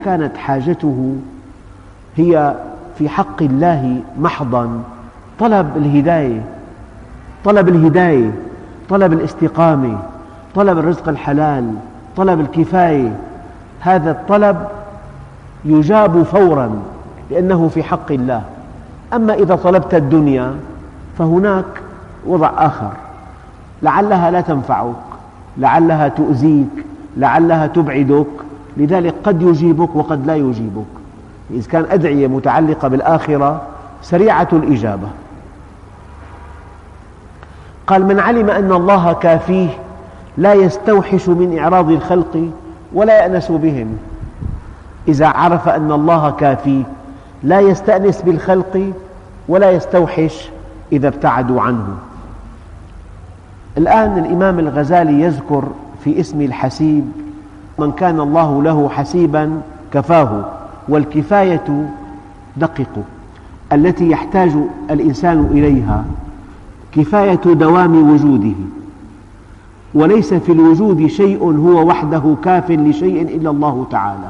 كانت حاجته هي في حق الله محضا طلب الهداية، طلب الاستقامة، طلب الرزق الحلال، طلب الكفاية، هذا الطلب يجاب فورا لأنه في حق الله. أما إذا طلبت الدنيا فهناك وضع آخر، لعلها لا تنفعك، لعلها تؤذيك، لعلها تبعدك، لذلك قد يجيبك وقد لا يجيبك. إذا كان أدعية متعلقة بالآخرة سريعة الإجابة. قال: من علم أن الله كافيه لا يستوحش من إعراض الخلق ولا يأنس بهم. إذا عرف أن الله كافيه لا يستأنس بالخلق ولا يستوحش إذا ابتعدوا عنه. الآن الإمام الغزالي يذكر في اسم الحسيب: من كان الله له حسيبا كفاه، والكفاية دقق التي يحتاج الإنسان إليها كفاية دوام وجوده، وليس في الوجود شيء هو وحده كاف لشيء إلا الله تعالى،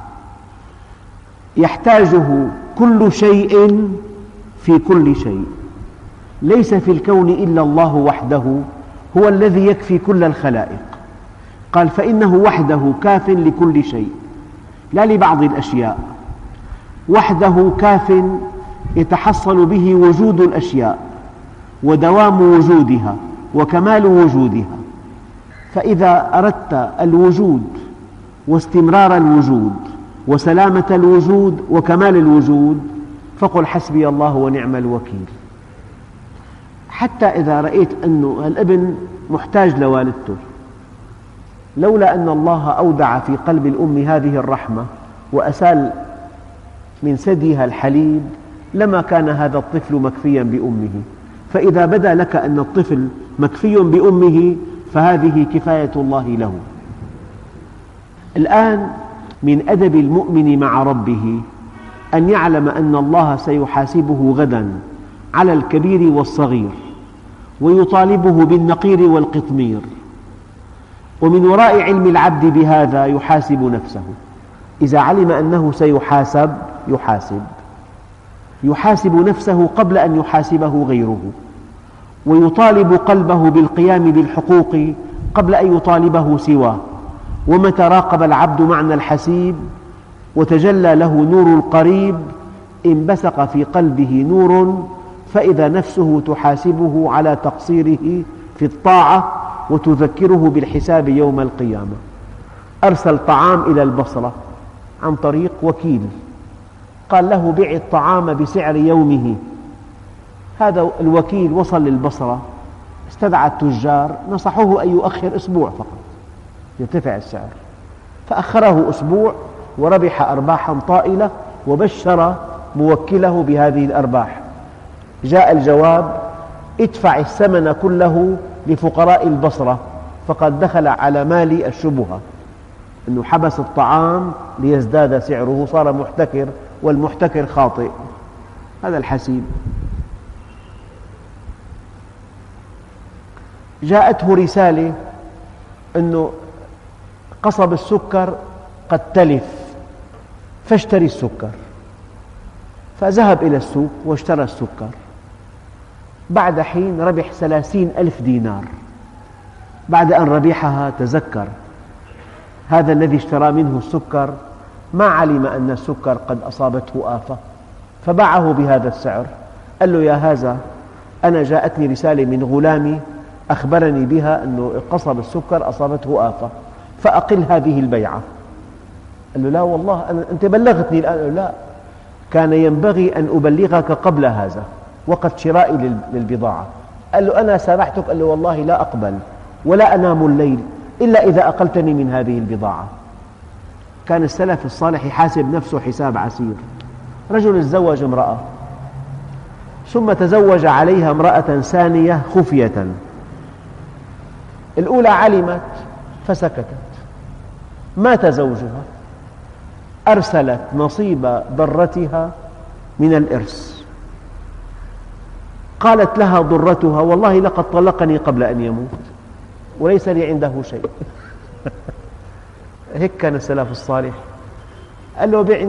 يحتاجه كل شيء في كل شيء، ليس في الكون إلا الله وحده هو الذي يكفي كل الخلائق. قال: فإنه وحده كاف لكل شيء، لا لبعض الأشياء، وحده كاف يتحصل به وجود الأشياء ودوام وجودها وكمال وجودها. فإذا أردت الوجود واستمرار الوجود وسلامة الوجود وكمال الوجود فقل: حسبي الله ونعم الوكيل. حتى إذا رأيت أن الابن محتاج لوالدته، لولا أن الله أودع في قلب الأم هذه الرحمة وأسال من ثديها الحليب لما كان هذا الطفل مكفيا بأمه. فإذا بدا لك أن الطفل مكفي بأمه فهذه كفاية الله له. الآن من أدب المؤمن مع ربه أن يعلم أن الله سيحاسبه غدا على الكبير والصغير، ويطالبه بالنقير والقطمير، ومن وراء علم العبد بهذا يحاسب نفسه. إذا علم أنه سيحاسب يحاسب نفسه قبل أن يحاسبه غيره، ويطالب قلبه بالقيام بالحقوق قبل أن يطالبه سواه. ومتى راقب العبد معنى الحسيب وتجلى له نور القريب انبثق في قلبه نور، فإذا نفسه تحاسبه على تقصيره في الطاعة وتذكره بالحساب يوم القيامة. أرسل طعام إلى البصرة عن طريق وكيل، قال له: بع الطعام بسعر يومه. هذا الوكيل وصل للبصرة، استدعى التجار، نصحوه أن يؤخر أسبوع فقط يرتفع السعر، فأخره أسبوع وربح أرباحا طائلة وبشر موكله بهذه الأرباح. جاء الجواب: ادفع الثمن كله لفقراء البصرة، فقد دخل على مال الشبهة، أنه حبس الطعام ليزداد سعره، صار محتكر، والمحتكر خاطئ. هذا الحسيب. جاءته رسالة أنه قصب السكر قد تلف فاشتري السكر، فذهب إلى السوق واشترى السكر. بعد حين ربح 30,000 دينار. بعد أن ربحها تذكر هذا الذي اشترى منه السكر ما علم أن السكر قد أصابته آفة، فباعه بهذا السعر. قال له: يا هذا، أنا جاءتني رسالة من غلامي أخبرني بها أنه قصب السكر أصابته آفة، فأقل هذه البيعة. قال له: لا والله أنت بلغتني الآن. قال له: لا، كان ينبغي أن أبلغك قبل هذا وقت شرائي للبضاعة. قال له: أنا سامحتك. قال له: والله لا أقبل ولا أنام الليل إلا إذا أقلتني من هذه البضاعة. كان السلف الصالح يحاسب نفسه حساب عسير. رجل تزوج امرأة ثم تزوج عليها امرأة ثانية خفية، الأولى علمت فسكتت، مات زوجها، أرسلت نصيب ضرتها من الإرث. قالت لها ضرتها: والله لقد طلقني قبل أن يموت وليس لي عنده شيء. هيك كان السلف الصالح. قال له بيع